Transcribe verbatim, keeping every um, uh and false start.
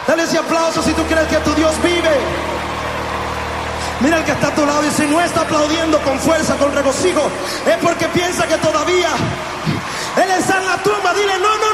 Dale ese aplauso si tú crees que tu Dios vive. Mira el que está a tu lado y si no está aplaudiendo con fuerza, con regocijo, es porque piensa que todavía Él está en la tumba. Dile, no, no,